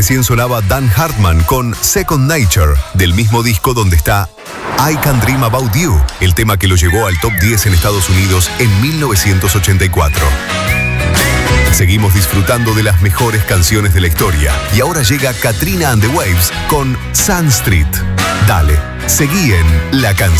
Recién sonaba Dan Hartman con Second Nature, del mismo disco donde está I Can Dream About You, el tema que lo llevó al top 10 en Estados Unidos en 1984. Seguimos disfrutando de las mejores canciones de la historia y ahora llega Katrina and the Waves con Sun Street. Dale, seguí en La Canción.